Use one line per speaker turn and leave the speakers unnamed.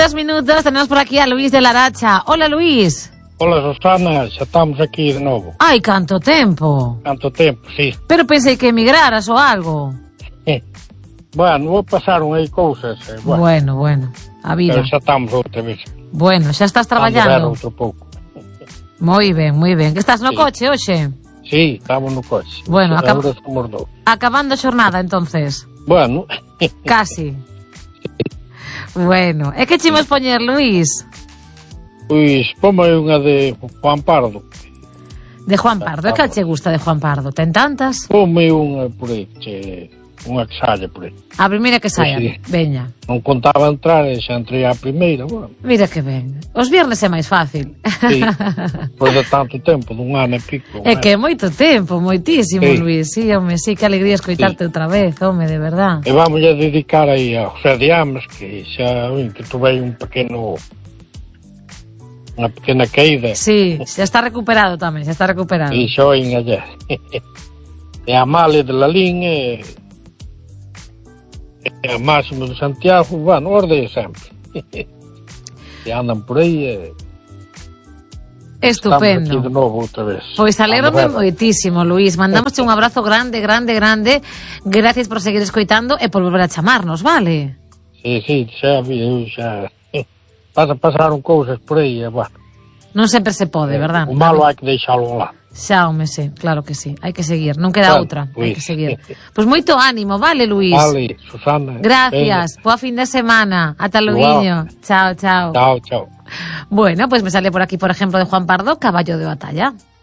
minutos, tenemos por aquí a Luis de Laracha. Hola, Luis.
Hola, Susana, xa estamos aquí de novo.
Ai, canto tempo.
Canto tempo, sí.
Pero pensei que emigraras ou algo.
Bueno, vou pasar aí cousas.
Bueno, a vida.
Pero xa estamos outra vez.
Bueno, xa estás traballando.
Outro pouco.
Moi ben. Que estás no coche hoxe?
Sí, estamos no coche.
Bueno, acabando a xornada, entonces.
Bueno.
Casi. Bueno, e que che imos poñer, Luis?
Pois, ponme unha de Juan Pardo.
De Juan Pardo, e que che gusta de Juan Pardo? Ten tantas?
Ponme unha por aí, unha que saia por aí.
A primeira que saia, sí. Veña.
Non contaba entrar, xa entrei a primeira, bueno.
Mira que ben. Os viernes é máis fácil.
Sí, pois de tanto tempo, dun ano e pico.
É que é moito tempo, moitísimo,
sí.
Luis. Sí, home, sí, que alegría escoitarte outra vez, home, de verdad.
E vamos a dedicar aí a José de Ames, que xa, que tuvei unha pequena caída.
Sí, xa está recuperado tamén, xa está recuperado.
E xo en allá. E a Male de Lalín e a Máximo de Santiago, bueno, os de sempre. E andan por aí
estupendo.
Estamos aquí de novo outra vez.
Pois alégrome moitísimo, Luis. Mandamos un abrazo grande. Gracias por seguir escoitando e por volver a chamarnos, vale?
Sí, xa pasaron cousas por aí, bueno.
Non sempre se pode, verdad?
O malo hai que deixalo lá.
Xa, home, sí, claro que sí. Hai que seguir, non queda outra. Hai que seguir. Pois moito ánimo, vale, Luis?
Vale, Susana.
Gracias. Boa fin de semana. Ata loguiño. Chao.
Chao.
Bueno, pues me sale por aquí, por ejemplo, de Juan Pardo, Caballo de Batalla.